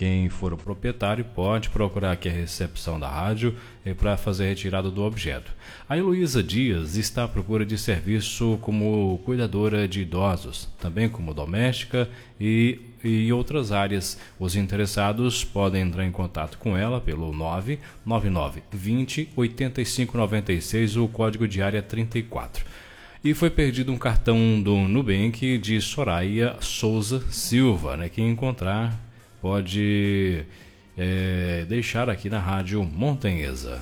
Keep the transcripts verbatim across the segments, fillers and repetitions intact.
Quem for o proprietário pode procurar aqui a recepção da rádio para fazer a retirada do objeto. A Heloísa Dias está à procura de serviço como cuidadora de idosos, também como doméstica e, e outras áreas. Os interessados podem entrar em contato com ela pelo nove nove nove vinte oitenta e cinco noventa e seis, o código de área trinta e quatro. E foi perdido um cartão do Nubank de Soraya Souza Silva, né? Quem encontrar pode é, deixar aqui na Rádio Montanhesa.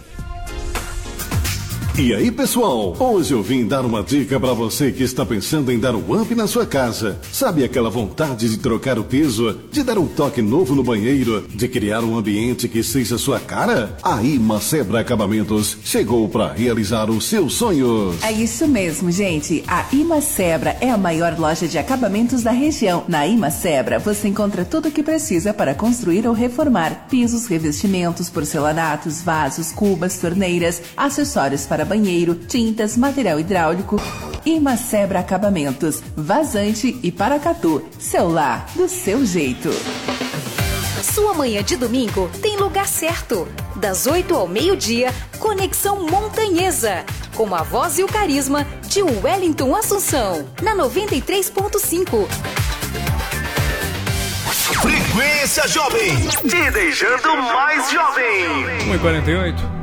E aí, pessoal, hoje eu vim dar uma dica para você que está pensando em dar um up na sua casa. Sabe aquela vontade de trocar o piso, de dar um toque novo no banheiro, de criar um ambiente que seja sua cara? A Imacebra Acabamentos chegou para realizar os seus sonhos. É isso mesmo, gente. A Imacebra é a maior loja de acabamentos da região. Na Imacebra você encontra tudo o que precisa para construir ou reformar: pisos, revestimentos, porcelanatos, vasos, cubas, torneiras, acessórios para banheiro, tintas, material hidráulico. Imacebra Acabamentos, Vazante e Paracatu. Seu lar, do seu jeito. Sua manhã de domingo tem lugar certo. Das oito ao meio-dia, Conexão Montanhesa. Com a voz e o carisma de Wellington Assunção. Na noventa e três ponto cinco. Frequência Jovem. Te deixando mais jovem. um e quarenta e oito.